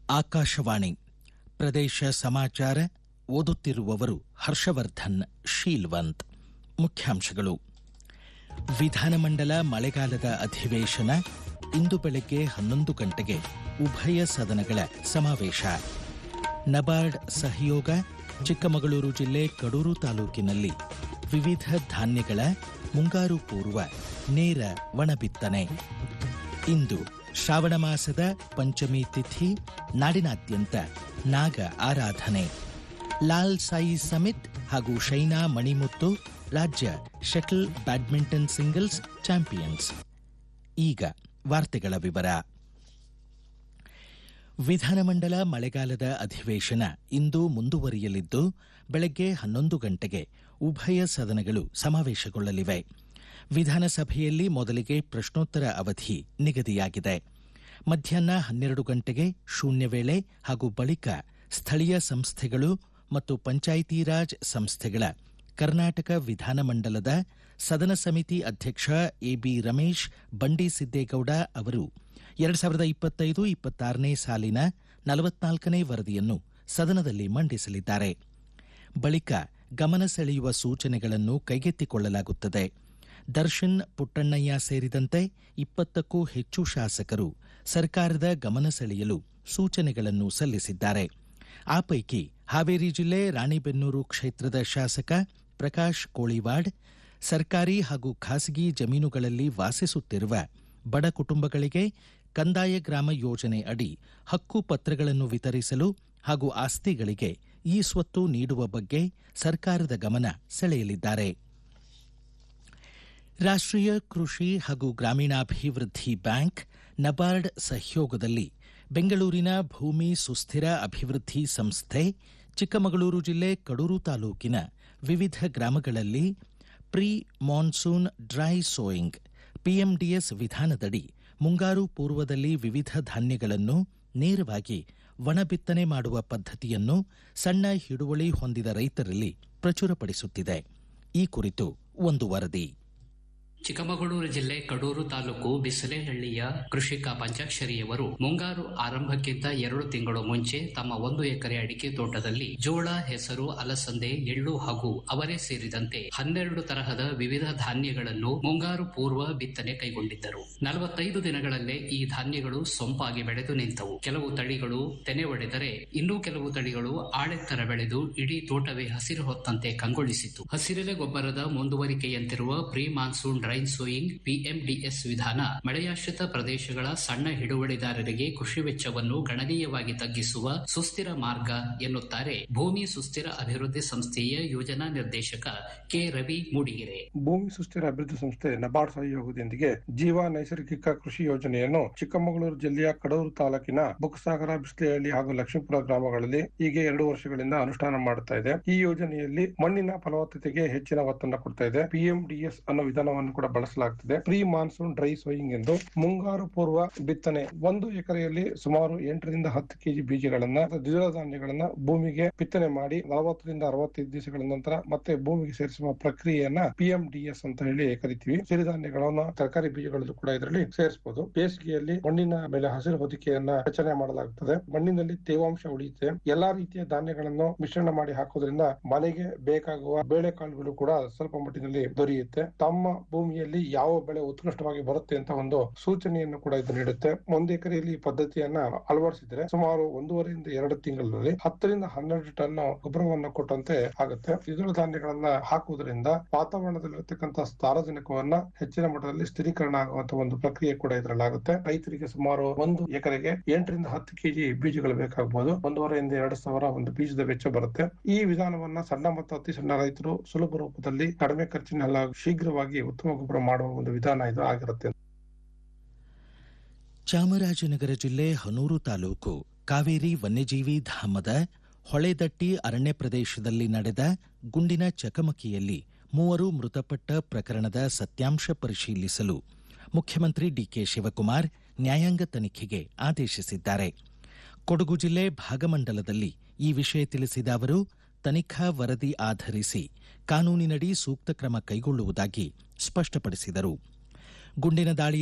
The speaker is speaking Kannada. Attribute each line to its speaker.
Speaker 1: ಆಕಾಶವಾಣಿ ಪ್ರದೇಶ ಸಮಾಚಾರ ಓದುತ್ತಿರುವವರು ಹರ್ಷವರ್ಧನ್ ಶೀಲ್ವಂತ್. ಮುಖ್ಯಾಂಶಗಳು. ವಿಧಾನಮಂಡಲ ಮಳೆಗಾಲದ ಅಧಿವೇಶನ ಇಂದು ಬೆಳಗ್ಗೆ 11 ಗಂಟೆಗೆ ಉಭಯ ಸದನಗಳ ಸಮಾವೇಶ. ನಬಾರ್ಡ್ ಸಹಯೋಗ ಚಿಕ್ಕಮಗಳೂರು ಜಿಲ್ಲೆ ಕಡೂರು ತಾಲೂಕಿನಲ್ಲಿ ವಿವಿಧ ಧಾನ್ಯಗಳ ಮುಂಗಾರು ಪೂರ್ವ ನೇರ ಒಣಬಿತ್ತನೆ. ಇಂದು ಶ್ರಾವಣ ಮಾಸದ ಪಂಚಮಿ ತಿಥಿ, ನಾಡಿನಾದ್ಯಂತ ನಾಗ ಆರಾಧನೆ. ಲಾಲ್ ಸಾಯಿ ಸಮಿತ್ ಹಾಗೂ ಶೈನಾ ಮಣಿಮುತ್ತು ರಾಜ್ಯ ಶಟಲ್ ಬ್ಯಾಡ್ಮಿಂಟನ್ ಸಿಂಗಲ್ಸ್ ಚಾಂಪಿಯನ್ಸ್. ಈಗ ವಾರ್ತೆಗಳ ವಿವರ. ವಿಧಾನಮಂಡಲ ಮಳೆಗಾಲದ ಅಧಿವೇಶನ ಇಂದು ಮುಂದುವರಿಯಲಿದ್ದು ಬೆಳಗ್ಗೆ 11 ಗಂಟೆಗೆ ಉಭಯ ಸದನಗಳು ಸಮಾವೇಶಗೊಳ್ಳಲಿವೆ. ವಿಧಾನಸಭೆಯಲ್ಲಿ ಮೊದಲಿಗೆ ಪ್ರಶ್ನೋತ್ತರ ಅವಧಿ ನಿಗದಿಯಾಗಿದೆ. ಮಧ್ಯಾಹ್ನ 12 ಗಂಟೆಗೆ ಶೂನ್ಯ ವೇಳೆ ಹಾಗೂ ಬಳಿಕ ಸ್ಥಳೀಯ ಸಂಸ್ಥೆಗಳು ಮತ್ತು ಪಂಚಾಯಿತಿ ರಾಜ್ ಸಂಸ್ಥೆಗಳ ಕರ್ನಾಟಕ ವಿಧಾನಮಂಡಲದ ಸದನ ಸಮಿತಿ ಅಧ್ಯಕ್ಷ ಎಬಿ ರಮೇಶ್ ಬಂಡಿ ಸಿದ್ದೇಗೌಡ ಅವರು 2025-26ನೇ ಸಾಲಿನ 44ನೇ ವರದಿಯನ್ನು ಸದನದಲ್ಲಿ ಮಂಡಿಸಲಿದ್ದಾರೆ. ಬಳಿಕ ಗಮನ ಸೆಳೆಯುವ ಸೂಚನೆಗಳನ್ನು ಕೈಗೆತ್ತಿಕೊಳ್ಳಲಾಗುತ್ತದೆ. ದರ್ಶನ್ ಪುಟ್ಟಣ್ಣಯ್ಯ ಸೇರಿದಂತೆ 20ಕ್ಕೂ ಹೆಚ್ಚು ಶಾಸಕರು ಸರ್ಕಾರದ ಗಮನ ಸೆಳೆಯಲು ಸೂಚನೆಗಳನ್ನು ಸಲ್ಲಿಸಿದ್ದಾರೆ. ಆ ಪೈಕಿ ಹಾವೇರಿ ಜಿಲ್ಲೆ ರಾಣಿಬೆನ್ನೂರು ಕ್ಷೇತ್ರದ ಶಾಸಕ ಪ್ರಕಾಶ್ ಕೋಳಿವಾಡ್ ಸರ್ಕಾರಿ ಹಾಗೂ ಖಾಸಗಿ ಜಮೀನುಗಳಲ್ಲಿ ವಾಸಿಸುತ್ತಿರುವ ಬಡ ಕುಟುಂಬಗಳಿಗೆ ಕಂದಾಯ ಗ್ರಾಮ ಯೋಜನೆ ಅಡಿ ಹಕ್ಕು ಪತ್ರಗಳನ್ನು ವಿತರಿಸಲು ಹಾಗೂ ಆಸ್ತಿಗಳಿಗೆ ಈ ಸ್ವತ್ತು ನೀಡುವ ಬಗ್ಗೆ ಸರ್ಕಾರದ ಗಮನ ಸೆಳೆಯಲಿದ್ದಾರೆ. ರಾಷ್ಟ್ರೀಯ ಕೃಷಿ ಹಾಗೂ ಗ್ರಾಮೀಣಾಭಿವೃದ್ಧಿ ಬ್ಯಾಂಕ್ ನಬಾರ್ಡ್ ಸಹಯೋಗದಲ್ಲಿ ಬೆಂಗಳೂರಿನ ಭೂಮಿ ಸುಸ್ಥಿರ ಅಭಿವೃದ್ಧಿ ಸಂಸ್ಥೆ ಚಿಕ್ಕಮಗಳೂರು ಜಿಲ್ಲೆ ಕಡೂರು ತಾಲೂಕಿನ ವಿವಿಧ ಗ್ರಾಮಗಳಲ್ಲಿ pre monsoon dry sowing PMDS ವಿಧಾನದಡಿ ಮುಂಗಾರು ಪೂರ್ವದಲ್ಲಿ ವಿವಿಧ ಧಾನ್ಯಗಳನ್ನು ನೇರವಾಗಿ ಒಣಬಿತ್ತನೆ ಮಾಡುವ ಪದ್ಧತಿಯನ್ನು ಸಣ್ಣ ಹಿಡುವಳಿ ಹೊಂದಿದ ರೈತರಲ್ಲಿ ಪ್ರಚುರಪಡಿಸುತ್ತಿದೆ. ಈ ಕುರಿತು ಒಂದು ವರದಿ.
Speaker 2: ಚಿಕ್ಕಮಗಳೂರು ಜಿಲ್ಲೆ ಕಡೂರು ತಾಲೂಕು ಬಿಸಲೇಹಳ್ಳಿಯ ಕೃಷಿಕ ಪಂಚಾಕ್ಷರಿಯವರು ಮುಂಗಾರು ಆರಂಭಕ್ಕಿಂತ 2 ತಿಂಗಳು ಮುಂಚೆ ತಮ್ಮ 1 ಎಕರೆ ಅಡಿಕೆ ತೋಟದಲ್ಲಿ ಜೋಳ, ಹೆಸರು, ಅಲಸಂದೆ, ಎಳ್ಳು ಹಾಗೂ ಅವರೆ ಸೇರಿದಂತೆ 12 ತರಹದ ವಿವಿಧ ಧಾನ್ಯಗಳನ್ನು ಮುಂಗಾರು ಪೂರ್ವ ಬಿತ್ತನೆ ಕೈಗೊಂಡಿದ್ದರು. 45 ದಿನಗಳಲ್ಲೇ ಈ ಧಾನ್ಯಗಳು ಸೊಂಪಾಗಿ ಬೆಳೆದು ನಿಂತವು. ಕೆಲವು ತಳಿಗಳು ತೆನೆ ಒಡೆದರೆ ಇನ್ನೂ ಕೆಲವು ತಳಿಗಳು ಆಳೆತ್ತರ ಬೆಳೆದು ಇಡೀ ತೋಟವೇ ಹಸಿರು ಹೊತ್ತಂತೆ ಕಂಗೊಳಿಸಿತು. ಹಸಿರೆಲೆ ಗೊಬ್ಬರದ ಮುಂದುವರಿಕೆಯಂತಿರುವ pre monsoon dry sowing PMDS ವಿಧಾನ ಮಳೆಯಾಶ್ರಿತ ಪ್ರದೇಶಗಳ ಸಣ್ಣ ಹಿಡುವಳಿದಾರರಿಗೆ ಕೃಷಿ ವೆಚ್ಚವನ್ನು ಗಣನೀಯವಾಗಿ ತಗ್ಗಿಸುವ ಸುಸ್ಥಿರ ಮಾರ್ಗ ಎನ್ನುತ್ತಾರೆ ಭೂಮಿ ಸುಸ್ಥಿರ ಅಭಿವೃದ್ಧಿ ಸಂಸ್ಥೆಯ ಯೋಜನಾ ನಿರ್ದೇಶಕ ಕೆ ರವಿ ಮೂಡಿಗೆರೆ.
Speaker 3: ಭೂಮಿ ಸುಸ್ಥಿರ ಅಭಿವೃದ್ಧಿ ಸಂಸ್ಥೆ ನಬಾರ್ಡ್ ಸಹಯೋಗದೊಂದಿಗೆ ಜೀವ ನೈಸರ್ಗಿಕ ಕೃಷಿ ಯೋಜನೆಯನ್ನು ಚಿಕ್ಕಮಗಳೂರು ಜಿಲ್ಲೆಯ ಕಡೂರು ತಾಲೂಕಿನ ಬುಕ್ಸಾಗರ, ಬಿಸ್ಲೇಹಳ್ಳಿ ಹಾಗೂ ಲಕ್ಷ್ಮೀಪುರ ಗ್ರಾಮಗಳಲ್ಲಿ ಈಗ 2 ವರ್ಷಗಳಿಂದ ಅನುಷ್ಠಾನ ಮಾಡುತ್ತಾ ಇದೆ. ಈ ಯೋಜನೆಯಲ್ಲಿ ಮಣ್ಣಿನ ಫಲವತ್ತತೆಗೆ ಹೆಚ್ಚಿನ ಒತ್ತನ್ನು ಕೊಡ್ತಾ ಇದೆ. ಪಿಎಂಡಿಎಸ್ ಅನ್ನೋ ವಿಧಾನವನ್ನು ಕೂಡ ಬಳಸಲಾಗುತ್ತದೆ. ಪ್ರೀ ಮಾನ್ಸೂನ್ ಡ್ರೈ ಸೋಯಿಂಗ್ ಎಂದು ಮುಂಗಾರು ಪೂರ್ವ ಬಿತ್ತನೆ 1 ಎಕರೆಯಲ್ಲಿ ಸುಮಾರು 8 ರಿಂದ 10 ಕೆಜಿ ಬೀಜಗಳನ್ನ ದ್ವಿದಳ ಧಾನ್ಯಗಳನ್ನ ಭೂಮಿಗೆ ಬಿತ್ತನೆ ಮಾಡಿ 40 ರಿಂದ 65 ದಿವಸಗಳ ನಂತರ ಮತ್ತೆ ಭೂಮಿಗೆ ಸೇರಿಸುವ ಪ್ರಕ್ರಿಯೆಯನ್ನ ಪಿಎಂಡಿಎಸ್ ಅಂತ ಹೇಳಿ ಕರಿತೀವಿ. ಸಿರಿಧಾನ್ಯಗಳನ್ನ ತರಕಾರಿ ಬೀಜಗಳಲ್ಲೂ ಕೂಡ ಇದರಲ್ಲಿ ಸೇರಿಸಬಹುದು. ಬೇಸಿಗೆಯಲ್ಲಿ ಮಣ್ಣಿನ ಮೇಲೆ ಹಸಿರು ಹೊದಿಕೆಯನ್ನ ರಚನೆ ಮಾಡಲಾಗುತ್ತದೆ. ಮಣ್ಣಿನಲ್ಲಿ ತೇವಾಂಶ ಉಳಿಯುತ್ತೆ. ಎಲ್ಲಾ ರೀತಿಯ ಧಾನ್ಯಗಳನ್ನು ಮಿಶ್ರಣ ಮಾಡಿ ಹಾಕೋದ್ರಿಂದ ಮನೆಗೆ ಬೇಕಾಗುವ ಬೇಳೆಕಾಳುಗಳು ಕೂಡ ಸ್ವಲ್ಪ ಮಟ್ಟಿನಲ್ಲಿ ದೊರೆಯುತ್ತೆ. ತಮ್ಮ ಭೂಮಿಯಲ್ಲಿ ಯಾವ ಬೆಳೆ ಉತ್ಕೃಷ್ಟವಾಗಿ ಬರುತ್ತೆ ಅಂತ ಒಂದು ಸೂಚನೆಯನ್ನು ಕೂಡ ಇದು ನೀಡುತ್ತೆ. 1 ಎಕರೆಯಲ್ಲಿ ಈ ಪದ್ಧತಿಯನ್ನ ಅಳವಡಿಸಿದ್ರೆ ಸುಮಾರು 1.5 ರಿಂದ 2 ತಿಂಗಳಲ್ಲಿ 10 ರಿಂದ 12 ಟನ್ ಗೊಬ್ಬರವನ್ನು ಕೊಟ್ಟಂತೆ ಆಗುತ್ತೆ. ದ್ವಿದಳ ಧಾನ್ಯಗಳನ್ನ ಹಾಕುವುದರಿಂದ ವಾತಾವರಣದಲ್ಲಿರತಕ್ಕಂತಹ ಸಾರಜನಕವನ್ನ ಹೆಚ್ಚಿನ ಮಟ್ಟದಲ್ಲಿ ಸ್ಥಿರೀಕರಣ ಆಗುವಂತಹ ಒಂದು ಪ್ರಕ್ರಿಯೆ ಕೂಡ ಇದರಲ್ಲಾಗುತ್ತೆ. ರೈತರಿಗೆ ಸುಮಾರು 1 ಎಕರೆಗೆ 8 ರಿಂದ 10 ಕೆಜಿ ಬೀಜಗಳು ಬೇಕಾಗಬಹುದು. 1,500 ರಿಂದ 2,000 ಒಂದು ಬೀಜದ ವೆಚ್ಚ ಬರುತ್ತೆ. ಈ ವಿಧಾನವನ್ನ ಸಣ್ಣ ಮತ್ತು ಅತಿ ಸಣ್ಣ ರೈತರು ಸುಲಭ ರೂಪದಲ್ಲಿ ಕಡಿಮೆ ಖರ್ಚಿನಲ್ಲಿ ಶೀಘ್ರವಾಗಿ ಉತ್ತಮ ಗೊಬ್ಬರ ಮಾಡುವ ಒಂದು ವಿಧಾನ ಇದು ಆಗಿರುತ್ತೆ.
Speaker 1: ಚಾಮರಾಜನಗರ ಜಿಲ್ಲೆ ಹನೂರು ತಾಲೂಕು ಕಾವೇರಿ ವನ್ಯಜೀವಿ ಧಾಮದ ಹೊಳೆದಟ್ಟಿ ಅರಣ್ಯ ಪ್ರದೇಶದಲ್ಲಿ ನಡೆದ ಗುಂಡಿನ ಚಕಮಕಿಯಲ್ಲಿ 3 ಮೃತಪಟ್ಟ ಪ್ರಕರಣದ ಸತ್ಯಾಂಶ ಪರಿಶೀಲಿಸಲು ಮುಖ್ಯಮಂತ್ರಿ ಡಿಕೆ ಶಿವಕುಮಾರ್ ನ್ಯಾಯಾಂಗ ತನಿಖೆಗೆ ಆದೇಶಿಸಿದ್ದಾರೆ. ಕೊಡಗು ಜಿಲ್ಲೆ ಭಾಗಮಂಡಲದಲ್ಲಿ ಈ ವಿಷಯ ತಿಳಿಸಿದ ಅವರು ತನಿಖಾ ವರದಿ ಆಧರಿಸಿ ಕಾನೂನಿನಡಿ ಸೂಕ್ತ ಕ್ರಮ ಕೈಗೊಳ್ಳುವುದಾಗಿ ಸ್ಪಷ್ಟಪಡಿಸಿದರು. ಗುಂಡಿನ ದಾಳಿ